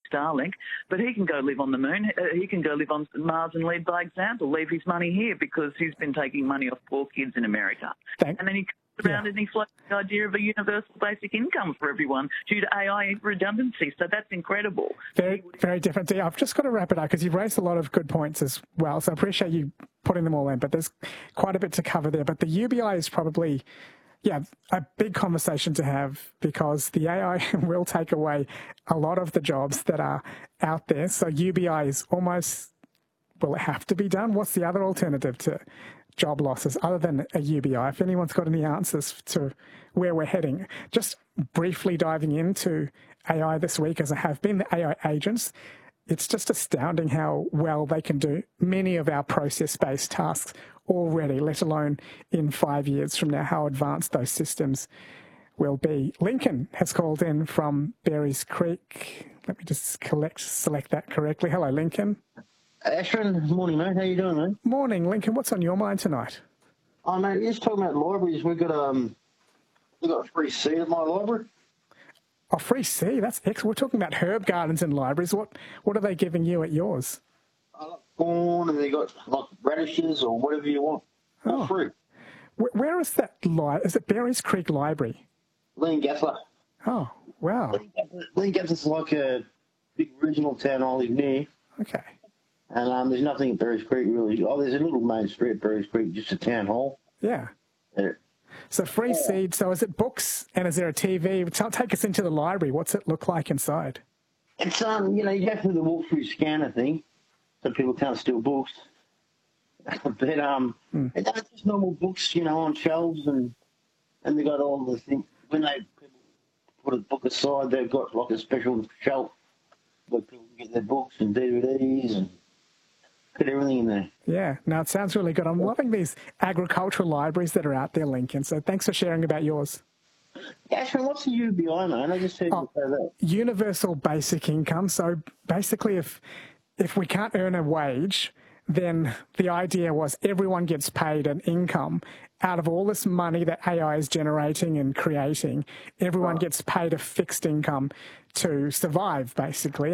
Starlink, but he can go live on the moon. He can go live on Mars and lead by example, leave his money here because he's been taking money off poor kids in America. And then he comes around and he floats the idea of a universal basic income for everyone due to AI redundancy. So that's incredible. Very, very different. Dee, I've just got to wrap it up because you've raised a lot of good points as well. So I appreciate you putting them all in, but there's quite a bit to cover there. But the UBI is probably, a big conversation to have because the AI will take away a lot of the jobs that are out there. So UBI is almost, will it have to be done? What's the other alternative to job losses other than a UBI? If anyone's got any answers to where we're heading, just briefly diving into AI this week, as I have been, the AI agents, it's just astounding how well they can do many of our process-based tasks already, let alone in 5 years from now, how advanced those systems will be. Lincoln has called in from Berries Creek. Let me just select that correctly. Hello, Lincoln. Ashwin, morning, mate. How you doing, mate? Morning, Lincoln. What's on your mind tonight? Oh, mate, you're just talking about libraries. We've got a free seat at my library. Oh, free seat. That's excellent. We're talking about herb gardens and libraries. What are they giving you at yours? Corn, and they got like radishes or whatever you want. All free. Where is that? Is it Berries Creek Library? Leongatha. Oh, wow. Leongatha's like a big regional town I live near. Okay. And there's nothing at Berries Creek really. Oh, there's a little main street at Berries Creek, just a town hall. Yeah. So free seed. So is it books and is there a TV? Take us into the library. What's it look like inside? It's you have to do the walk-through scanner thing, so people can't steal books. But it's just normal books, on shelves, and they got all the things. When people put a book aside, they've got like a special shelf where people can get their books and DVDs and put everything in there. Yeah, no, it sounds really good. I'm loving these agricultural libraries that are out there, Lincoln. So thanks for sharing about yours. Ashwin, what's the UBI, man? I just heard you say that. Universal basic income. So basically, if we can't earn a wage, then the idea was everyone gets paid an income out of all this money that AI is generating and creating. Everyone gets paid a fixed income to survive, basically.